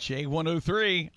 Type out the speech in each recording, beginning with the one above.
J103,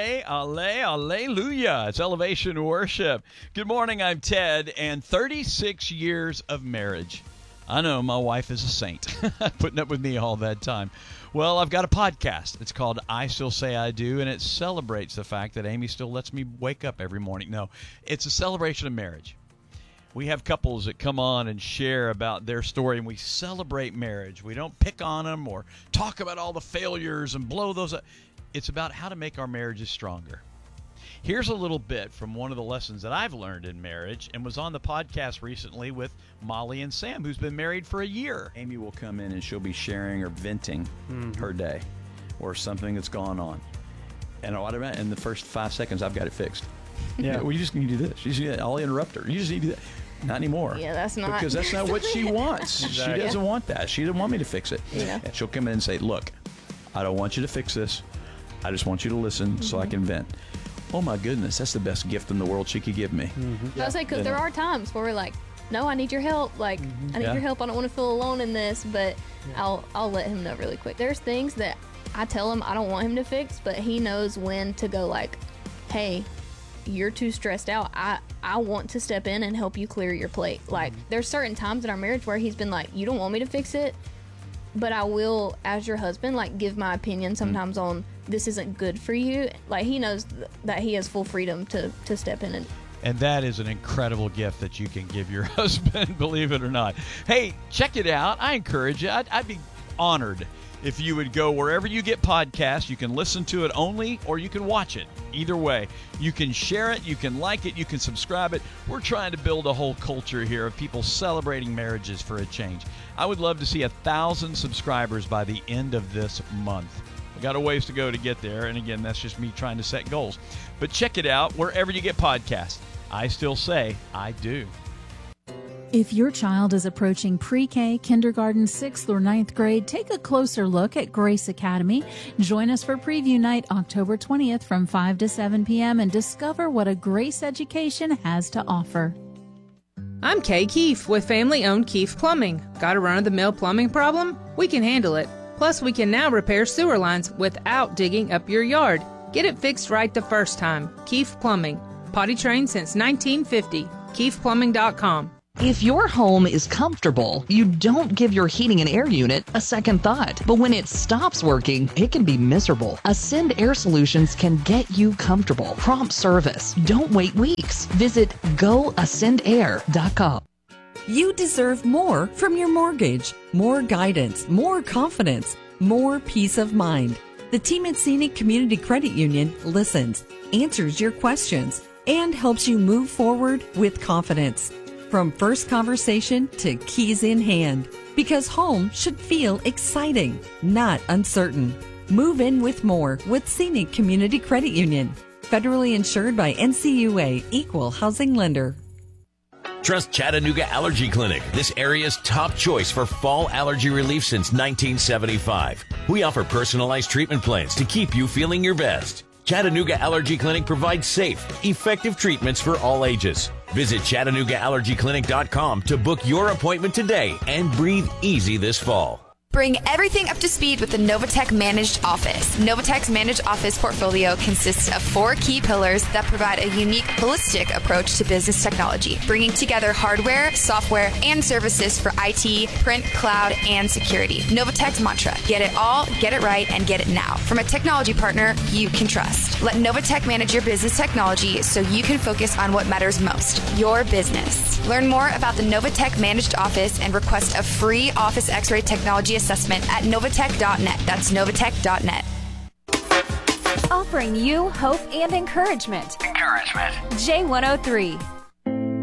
Alleluia. It's Elevation Worship. Good morning, I'm Ted, and 36 years of marriage. I know, my wife is a saint, putting up with me all that time. Well, I've got a podcast. It's called I Still Say I Do, and it celebrates the fact that Amy still lets me wake up every morning. No, it's a celebration of marriage. We have couples that come on and share about their story, and we celebrate marriage. We don't pick on them or talk about all the failures and blow those up. It's about how to make our marriages stronger. Here's a little bit from one of the lessons that I've learned in marriage and was on the podcast recently with Molly and Sam, who's been married for a year. Amy will come in and she'll be sharing or venting her day or something that's gone on. And in the first 5 seconds, I've got it fixed. Yeah, well, you just need to do this. I'll interrupt her. You just need to do that. Not anymore. Yeah, that's not. Because that's not what she wants. Exactly. She doesn't want that. She doesn't want me to fix it. Yeah. And she'll come in and say, look, I don't want you to fix this. I just want you to listen so I can vent. Oh, my goodness. That's the best gift in the world she could give me. I was like, because there are times where we're like, no, I need your help. Like, I need your help. I don't want to feel alone in this, but I'll let him know really quick. There's things that I tell him I don't want him to fix, but he knows when to go like, hey, you're too stressed out. I want to step in and help you clear your plate. Like, there's certain times in our marriage where he's been like, you don't want me to fix it, but I will, as your husband, like, give my opinion sometimes on this isn't good for you. Like, he knows that he has full freedom to step in. And that is an incredible gift that you can give your husband, believe it or not. Hey, check it out. I encourage you. I'd be honored if you would go wherever you get podcasts. You can listen to it only, or you can watch it. Either way, you can share it, you can like it, you can subscribe it. We're trying to build a whole culture here of people celebrating marriages for a change. I would love to see 1,000 subscribers by the end of this month. We got a ways to go to get there, and again, that's just me trying to set goals. But check it out wherever you get podcasts. I Still Say I Do. If your child is approaching pre-K, kindergarten, 6th or 9th grade, take a closer look at Grace Academy. Join us for preview night October 20th from 5 to 7 p.m. and discover what a Grace education has to offer. I'm Kay Keefe with family-owned Keefe Plumbing. Got a run-of-the-mill plumbing problem? We can handle it. Plus, we can now repair sewer lines without digging up your yard. Get it fixed right the first time. Keefe Plumbing. Potty trained since 1950. KeefePlumbing.com. If your home is comfortable, you don't give your heating and air unit a second thought. But when it stops working, it can be miserable. Ascend Air Solutions can get you comfortable. Prompt service. Don't wait weeks. Visit goascendair.com. You deserve more from your mortgage. More guidance, more confidence, more peace of mind. The team at Scenic Community Credit Union listens, answers your questions, and helps you move forward with confidence. From first conversation to keys in hand, because home should feel exciting, not uncertain. Move in with more with Scenic Community Credit Union. Federally insured by NCUA, Equal Housing Lender. Trust Chattanooga Allergy Clinic, this area's top choice for fall allergy relief since 1975. We offer personalized treatment plans to keep you feeling your best. Chattanooga Allergy Clinic provides safe, effective treatments for all ages. Visit ChattanoogaAllergyClinic.com to book your appointment today and breathe easy this fall. Bring everything up to speed with the Novatech Managed Office. Novatech's Managed Office portfolio consists of 4 key pillars that provide a unique, holistic approach to business technology, bringing together hardware, software, and services for IT, print, cloud, and security. Novatech's mantra: get it all, get it right, and get it now. From a technology partner you can trust. Let Novatech manage your business technology so you can focus on what matters most, your business. Learn more about the Novatech Managed Office and request a free Office X-ray technology assessment at Novatech.net. That's Novatech.net. Offering you hope and encouragement. J103.